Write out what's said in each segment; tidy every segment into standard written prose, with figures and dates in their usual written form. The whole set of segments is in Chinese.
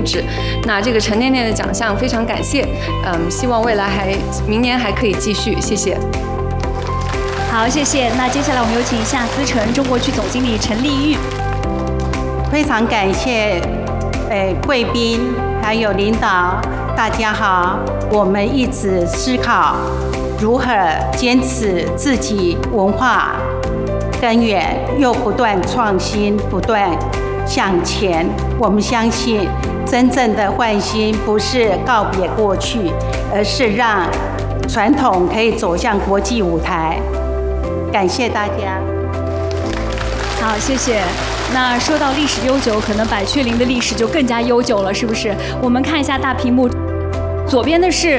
置。那这个沉甸甸的奖项非常感谢，希望未来明年还可以继续，谢谢。 好，谢谢。那接下来我们有请夏思成中国区总经理陈丽玉。 非常感谢，贵宾还有领导，大家好。我们一直思考如何坚持自己文化根源，又不断创新，不断向前。我们相信，真正的换新不是告别过去，而是让传统可以走向国际舞台。感谢大家。 好，谢谢。那说到历史悠久，可能百雀羚的历史就更加悠久了，是不是？我们看一下大屏幕，左边的是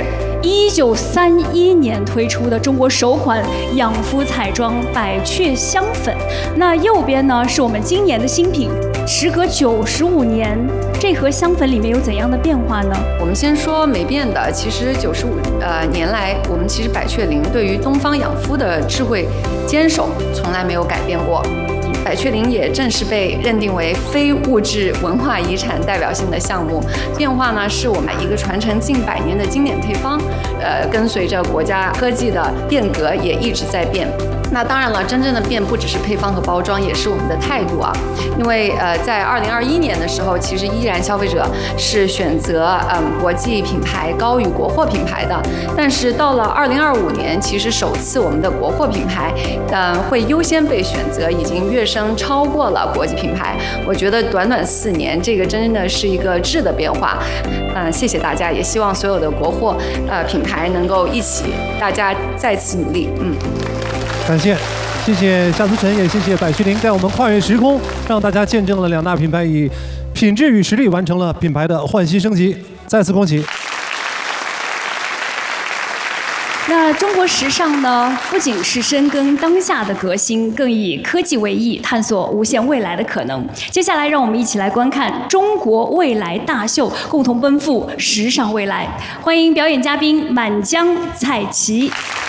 1931年推出的中国首款养肤彩妆百雀香粉，那右边呢是我们今年的新品，时隔95年，这盒香粉里面有怎样的变化呢？ 我们先说没变的，其实95年来，我们其实百雀羚对于东方养肤的智慧坚守从来没有改变过。百雀羚也正式被认定为非物质文化遗产代表性的项目。变化呢，是我们一个传承近100年的经典配方，跟随着国家科技的变革也一直在变。那当然了，真正的变不只是配方和包装，也是我们的态度啊。因为在2021年的时候，其实依然消费者是选择国际品牌高于国货品牌的。但是到了2025年，其实首次我们的国货品牌会优先被选择，已经跃升超过了国际品牌。我觉得短短4年，这个真的是一个质的变化。谢谢大家，也希望所有的国货品牌能够一起，大家再次努力。 感谢，谢谢夏思成，也谢谢百雀羚，带我们跨越时空，让大家见证了2大品牌以品质与实力完成了品牌的换新升级，再次恭喜。 那中国时尚呢，不仅是深耕当下的革新，更以科技为翼，探索无限未来的可能。接下来，让我们一起来观看中国未来大秀，共同奔赴时尚未来。欢迎表演嘉宾满江彩琪。